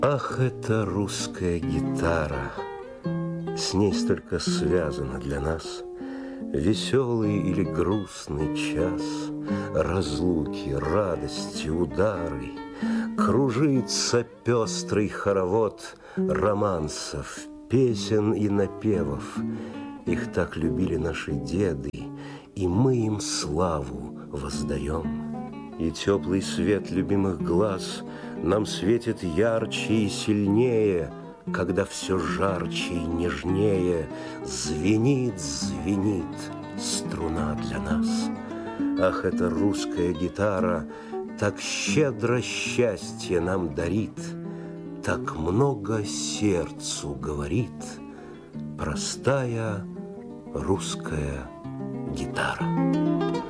Ах, это русская гитара, с ней столько связано для нас. Веселый или грустный час, разлуки, радости, удары. Кружится пестрый хоровод романсов, песен и напевов. Их так любили наши деды, и мы им славу воздаем. И теплый свет любимых глаз нам светит ярче и сильнее, когда все жарче и нежнее звенит, звенит струна для нас. Ах, эта русская гитара так щедро счастье нам дарит, так много сердцу говорит простая русская гитара.